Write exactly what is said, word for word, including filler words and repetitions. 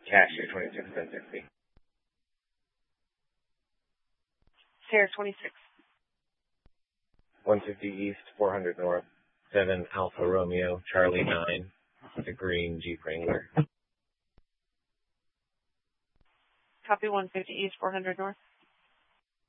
Cash year twenty-six, ten sixty. Sierra twenty-six. one fifty East, four hundred North, seven Alpha Romeo, Charlie nine, the green Jeep Wrangler. Copy one fifty East, four hundred North.